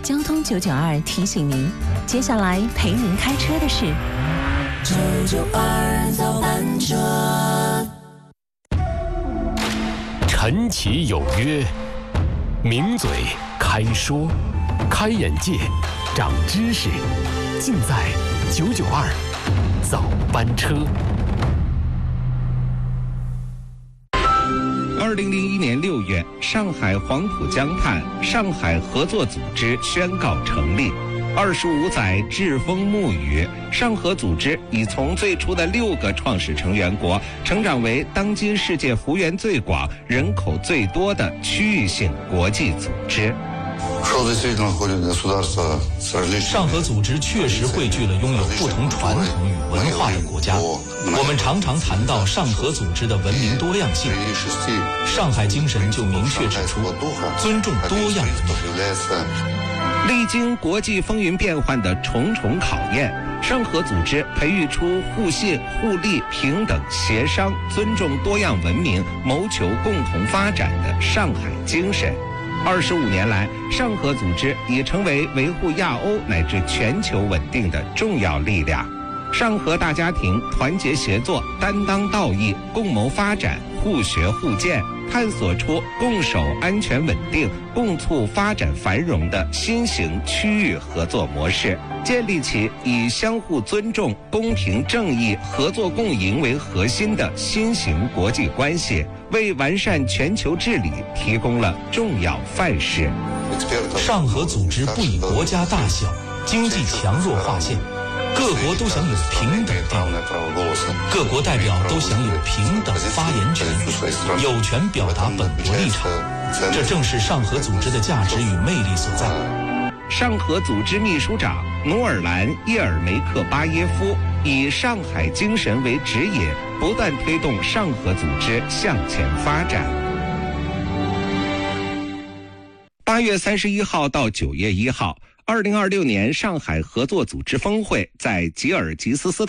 交通992提醒您，接下来陪您开车的是 992早班车。 陈其有约，名嘴开说，开眼界，长知识，尽在992早班车。 2001年6月，上海黄浦江畔上海合作组织宣告成立。25载栉风沐雨，上合组织已从最初的6个创始成员国，成长为当今世界幅员最广、人口最多的区域性国际组织。 上合组织确实汇聚了拥有不同传统与文化的国家。我们常常谈到上合组织的文明多样性，上海精神就明确指出，尊重多样文明。 历经国际风云变幻的重重考验，上合组织培育出互信、互利、平等、协商、尊重多样文明、谋求共同发展的上海精神。25年来，上合组织已成为维护亚欧乃至全球稳定的重要力量。上合大家庭团结协作、担当道义、共谋发展、互学互鉴，探索出共守安全稳定、共促发展繁荣的新型区域合作模式，建立起以相互尊重、公平正义、合作共赢为核心的新型国际关系，为完善全球治理提供了重要范式。 上合组织不以国家大小、经济强弱划线，各国都享有平等地位，各国代表都享有平等发言权，有权表达本国立场，这正是上合组织的价值与魅力所在。 上合组织秘书长努尔兰·叶尔梅克巴耶夫以上海精神为指引，不断推动上合组织向前发展。8月31号到9月1号，2026年上海合作组织峰会在吉尔吉斯斯坦